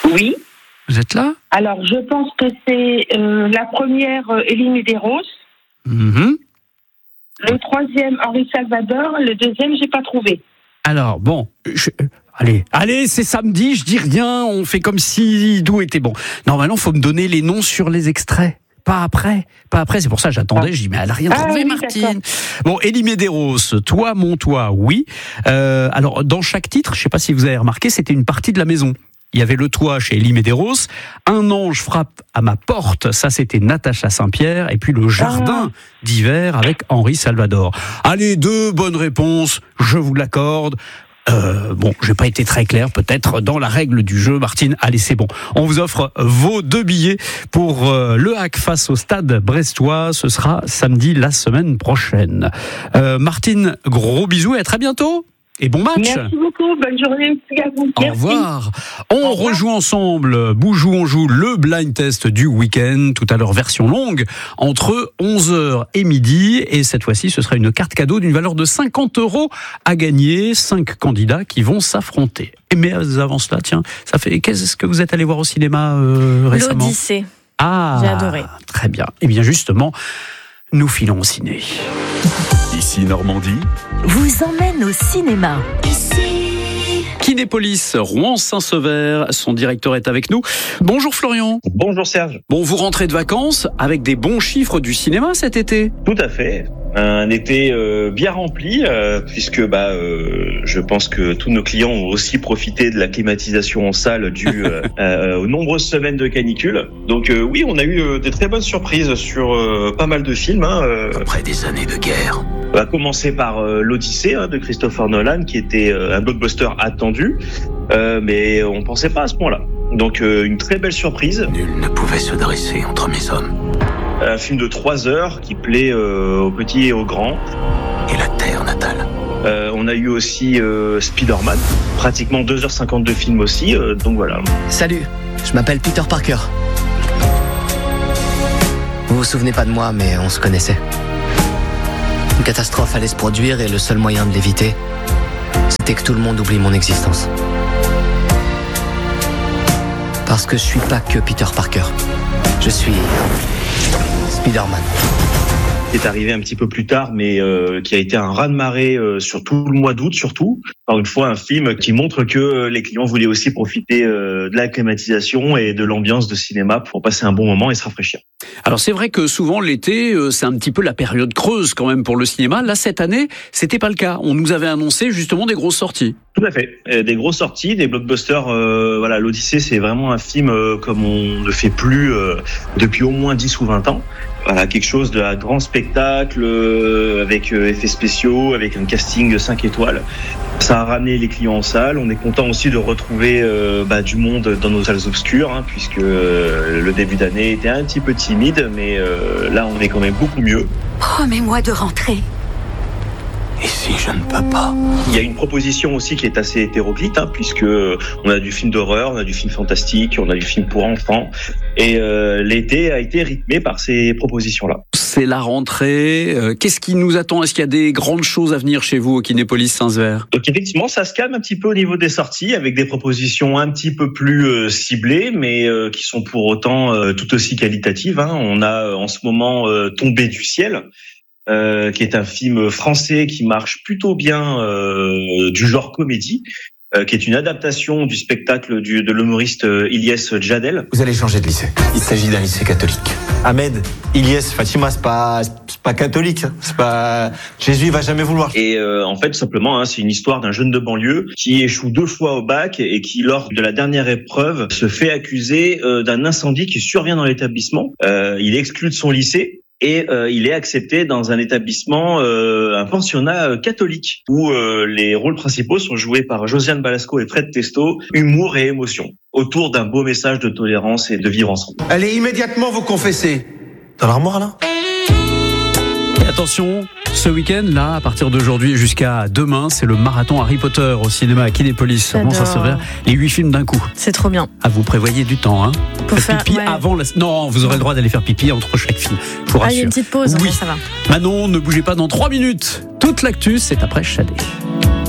Oui. Vous êtes là? Alors, je pense que c'est la première, Elie Medeiros. Mm-hmm. Le troisième, Henri Salvador. Le deuxième, j'ai pas trouvé. Alors, bon, allez, c'est samedi, je dis rien, on fait comme si tout était bon. Normalement, il faut me donner les noms sur les extraits. Pas après, c'est pour ça que j'attendais, je dis mais elle a rien trouvé, oui, Martine. d'accord. Bon, Elie Medeiros, Toi, mon toit, oui. Alors, dans chaque titre, je sais pas si vous avez remarqué, c'était une partie de la maison. Il y avait le toit chez Elie Medeiros, Un ange frappe à ma porte, ça c'était Natacha Saint-Pierre, et puis le jardin d'hiver avec Henri Salvador. Allez, 2 bonnes réponses, je vous l'accorde. Bon, j'ai pas été très clair peut-être dans la règle du jeu, Martine. Allez, c'est bon. On vous offre vos 2 billets pour le hack face au Stade brestois. Ce sera samedi la semaine prochaine. Martine, gros bisous et à très bientôt. Et bon match. Merci beaucoup, bonne journée aussi à vous. Au revoir. On rejoue ensemble, Boujou, on joue le blind test du week-end, tout à l'heure version longue, entre 11h et midi, et cette fois-ci ce sera une carte cadeau d'une valeur de 50 € à gagner, 5 candidats qui vont s'affronter. Mais avant cela, tiens, qu'est-ce que vous êtes allé voir au cinéma récemment? L'Odyssée. Ah, j'ai adoré. Très bien. Et bien justement, nous filons au ciné. Ici Normandie, vous emmène au cinéma. Kinépolis, Rouen-Saint-Sever, son directeur est avec nous. Bonjour Florian. Bonjour Serge. Bon, vous rentrez de vacances avec des bons chiffres du cinéma cet été? Tout à fait. Un été bien rempli, puisque je pense que tous nos clients ont aussi profité de la climatisation en salle due aux nombreuses semaines de canicule. Donc oui, on a eu des très bonnes surprises sur pas mal de films. après des années de guerre. On va commencer par l'Odyssée de Christopher Nolan, qui était un blockbuster attendu, mais on pensait pas à ce point-là. Donc une très belle surprise. Nul ne pouvait se dresser entre mes hommes. Un film de 3 heures qui plaît aux petits et aux grands. Et la terre natale. On a eu aussi Spider-Man, pratiquement 2h50 de film aussi, donc voilà. Salut, je m'appelle Peter Parker. Vous vous souvenez pas de moi, mais on se connaissait. Une catastrophe allait se produire et le seul moyen de l'éviter, c'était que tout le monde oublie mon existence. Parce que je suis pas que Peter Parker. Je suis Spider-Man. C'est arrivé un petit peu plus tard, mais qui a été un raz-de-marée sur tout le mois d'août, surtout. Encore une fois, un film qui montre que les clients voulaient aussi profiter de la climatisation et de l'ambiance de cinéma pour passer un bon moment et se rafraîchir. Alors c'est vrai que souvent l'été, c'est un petit peu la période creuse quand même pour le cinéma. Là, cette année, c'était pas le cas. On nous avait annoncé justement des grosses sorties. Tout à fait. Des grosses sorties, des blockbusters. L'Odyssée, c'est vraiment un film comme on ne fait plus depuis au moins 10 ou 20 ans. Voilà, quelque chose de grand spectacle, avec effets spéciaux, avec un casting 5 étoiles. Ça a ramené les clients en salle. On est content aussi de retrouver du monde dans nos salles obscures, puisque le début d'année était un petit peu timide, mais là, on est quand même beaucoup mieux. Promets-moi de rentrer. Et si je ne peux pas? Il y a une proposition aussi qui est assez hétéroclite, puisque on a du film d'horreur, on a du film fantastique, on a du film pour enfants, et l'été a été rythmé par ces propositions-là. C'est la rentrée. Qu'est-ce qui nous attend? Est-ce qu'il y a des grandes choses à venir chez vous au Kinépolis Saint-Sever? Donc effectivement, ça se calme un petit peu au niveau des sorties, avec des propositions un petit peu plus ciblées, mais qui sont pour autant tout aussi qualitatives. On a en ce moment Tombé du ciel, qui est un film français qui marche plutôt bien, du genre comédie, qui est une adaptation du spectacle de l'humoriste Ilyes Djadel. Vous allez changer de lycée. Il s'agit d'un lycée catholique. Ahmed, Ilyes, Fatima, c'est pas catholique. C'est pas, Jésus va jamais vouloir. Et en fait, simplement, c'est une histoire d'un jeune de banlieue qui échoue 2 fois au bac et qui, lors de la dernière épreuve, se fait accuser d'un incendie qui survient dans l'établissement. Il est exclu de son lycée. Et il est accepté dans un établissement, un pensionnat catholique, où les rôles principaux sont joués par Josiane Balasco et Fred Testo, humour et émotion, autour d'un beau message de tolérance et de vivre ensemble. Allez immédiatement vous confesser. Dans l'armoire là. Et attention, ce week-end, là, à partir d'aujourd'hui jusqu'à demain, c'est le marathon Harry Potter au cinéma à Kinépolis. J'adore. Ça se verra les 8 films d'un coup. C'est trop bien. Ah, vous prévoyez du temps, Pour Faites faire- pipi ouais. avant la... Non, vous aurez le droit d'aller faire pipi entre chaque film. Je vous Ah, il y a rassure. une petite pause, Oui. bon, ça va. Manon, ne bougez pas dans 3 minutes. Toute l'actu, c'est après Shadé.